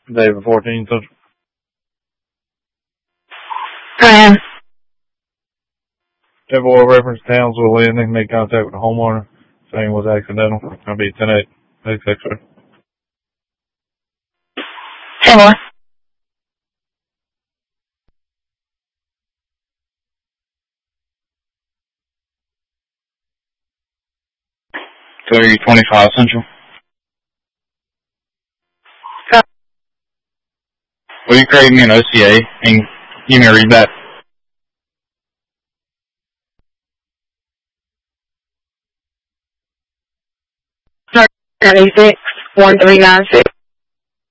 David 14 Central. If oil reference Townsville Landing made contact with the homeowner saying it was accidental. I'll be 10-8. 86, sir. Say more. So 25 Central. Will you create me an OCA and give me a read that? 36 1396.